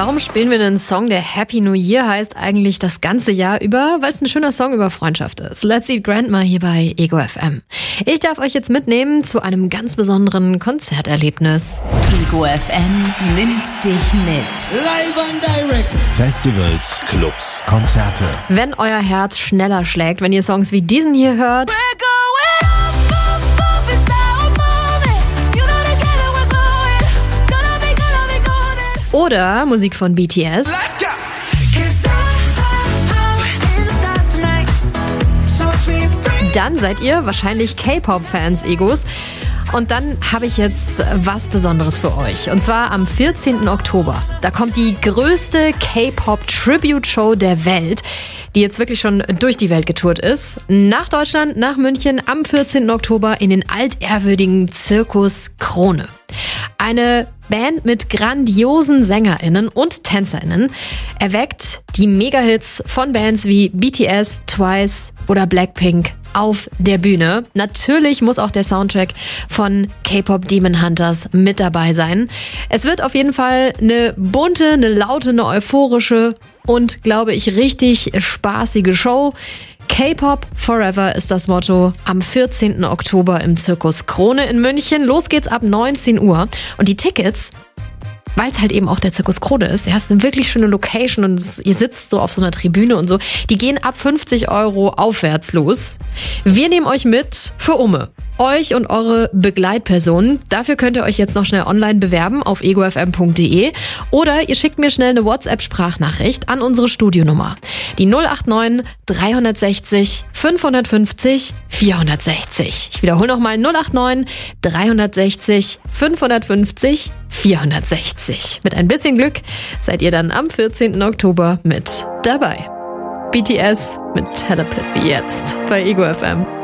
Warum spielen wir einen Song, der Happy New Year heißt, eigentlich das ganze Jahr über? Weil es ein schöner Song über Freundschaft ist. Let's Eat Grandma hier bei Ego FM. Ich darf euch jetzt mitnehmen zu einem ganz besonderen Konzerterlebnis. Ego FM nimmt dich mit. Live and direct. Festivals, Clubs, Konzerte. Wenn euer Herz schneller schlägt, wenn ihr Songs wie diesen hier hört. Oder Musik von BTS. Dann seid ihr wahrscheinlich K-Pop-Fans, Egos. Und dann habe ich jetzt was Besonderes für euch. Und zwar am 14. Oktober. Da kommt die größte K-Pop-Tribute-Show der Welt, die jetzt wirklich schon durch die Welt getourt ist. Nach Deutschland, nach München am 14. Oktober in den altehrwürdigen Zirkus Krone. Eine Band mit grandiosen SängerInnen und TänzerInnen erweckt die Megahits von Bands wie BTS, Twice oder Blackpink auf der Bühne. Natürlich muss auch der Soundtrack von K-Pop Demon Hunters mit dabei sein. Es wird auf jeden Fall eine bunte, eine laute, eine euphorische und, glaube ich, richtig spaßige Show. K-Pop Forever ist das Motto am 14. Oktober im Zirkus Krone in München. Los geht's ab 19 Uhr. Und die Tickets, weil es halt eben auch der Zirkus Krone ist, er hat eine wirklich schöne Location und ihr sitzt so auf so einer Tribüne und so, die gehen ab 50 € aufwärts los. Wir nehmen euch mit für Umme. Euch und eure Begleitpersonen. Dafür könnt ihr euch jetzt noch schnell online bewerben auf egofm.de oder ihr schickt mir schnell eine WhatsApp-Sprachnachricht an unsere Studionummer. Die 089 360 550 460. Ich wiederhole nochmal 089 360 550 460. Mit ein bisschen Glück seid ihr dann am 14. Oktober mit dabei. BTS mit Telepathy jetzt bei Ego FM.